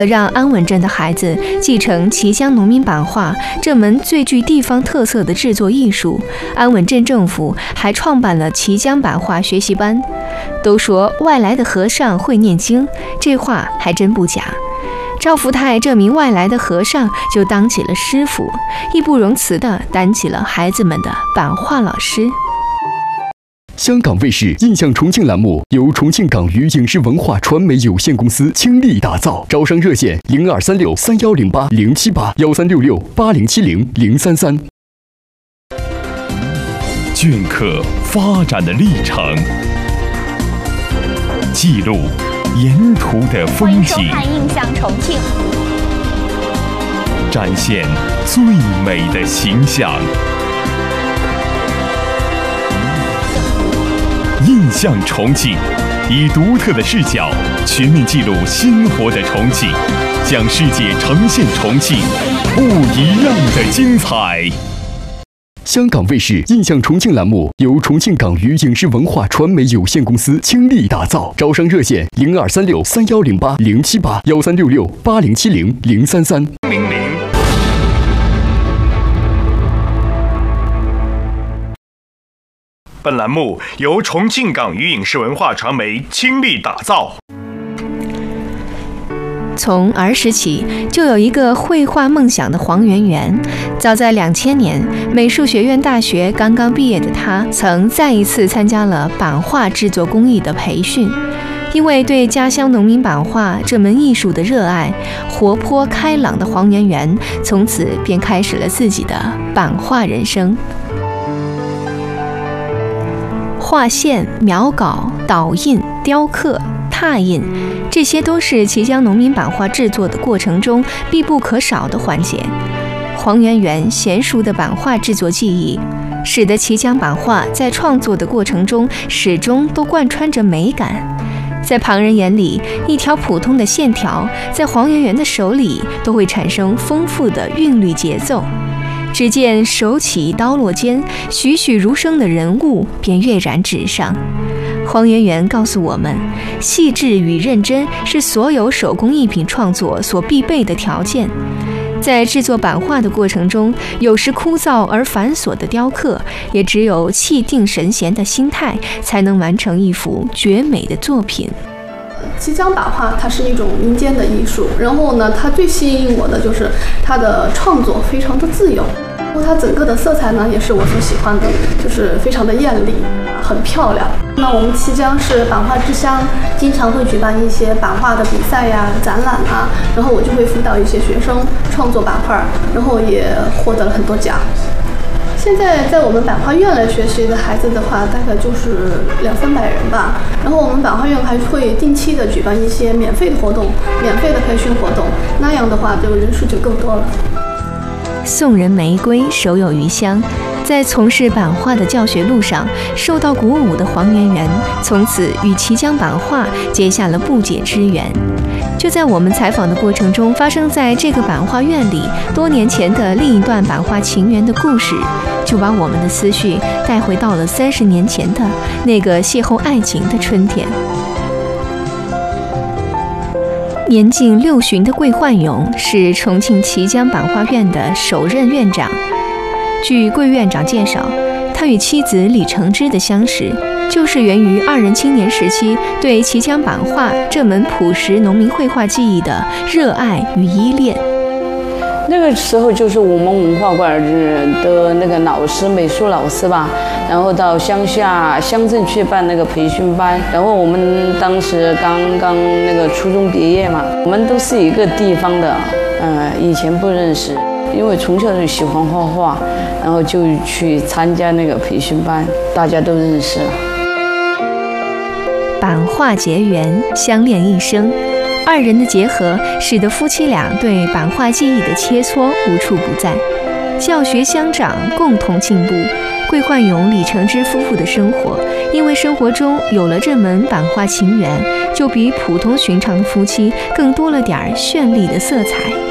让安稳镇的孩子继承綦江农民版画这门最具地方特色的制作艺术，安稳镇政府还创办了綦江版画学习班。都说外来的和尚会念经，这话还真不假。赵福泰这名外来的和尚就当起了师傅，义不容辞地担起了孩子们的版画老师。 香港卫视印象重庆栏目由重庆港娱影视文化传媒有限公司倾力打造，招商热线0236310807813668070033。 镌刻发展的历程，记录沿途的风景， 欢迎收看《印象重庆》， 展现最美的形象。印象重庆，以独特的视角全面记录鲜活的重庆，向世界呈现重庆不一样的精彩。 香港卫视印象重庆栏目由重庆港娱影视文化传媒有限公司倾力打造，招商热线0236310807813668070033。 本栏目由重庆港娱影视文化传媒倾力打造。 从儿时起就有一个绘画梦想的黄圆圆。早在2000年，美术学院大学刚刚毕业的他，曾再一次参加了版画制作工艺的培训。因为对家乡农民版画这门艺术的热爱，活泼开朗的黄圆圆从此便开始了自己的版画人生。画线、描稿、导印、雕刻、拓印，这些都是綦江农民版画制作的过程中必不可少的环节。黄圆圆娴熟的版画制作技艺，使得綦江版画在创作的过程中始终都贯穿着美感。在旁人眼里，一条普通的线条，在黄圆圆的手里都会产生丰富的韵律节奏。只见手起刀落间，栩栩如生的人物便跃然纸上。黄圆圆告诉我们，细致与认真是所有手工艺品创作所必备的条件。在制作版画的过程中，有时枯燥而繁琐的雕刻，也只有气定神闲的心态，才能完成一幅绝美的作品。 綦江版画它是一种民间的艺术，然后呢，它最吸引我的就是它的创作非常的自由，然后它整个的色彩呢也是我所喜欢的，就是非常的艳丽，很漂亮。那我们綦江是版画之乡，经常会举办一些版画的比赛呀、展览啊，然后我就会辅导一些学生创作版画，然后也获得了很多奖。现在在我们版画院来学习的孩子的话，大概就是200-300人吧。然后我们版画院还会定期的举办一些免费的活动、免费的培训活动，那样的话就人数就更多了。 送人玫瑰，手有余香。在从事版画的教学路上，受到鼓舞的黄圆圆，从此与綦江版画结下了不解之缘。就在我们采访的过程中，发生在这个版画院里多年前的另一段版画情缘的故事，就把我们的思绪带回到了30年前的那个邂逅爱情的春天。年近60的桂焕勇是重庆綦江版画院的首任院长。据桂院长介绍，他与妻子李承之的相识，就是源于2人青年时期对綦江版画这门朴实农民绘画技艺的热爱与依恋。 那个时候就是我们文化馆的那个老师，美术老师吧，然后到乡镇去办那个培训班，然后我们当时刚那个初中毕业嘛，我们都是一个地方的，以前不认识，因为从小就喜欢画画，然后就去参加那个培训班，大家都认识了。 版画结缘，相恋一生。2人的结合，使得夫妻俩对版画技艺的切磋无处不在，教学相长，共同进步。桂焕勇、李承之夫妇的生活，因为生活中有了这门版画情缘，就比普通寻常的夫妻更多了点绚丽的色彩。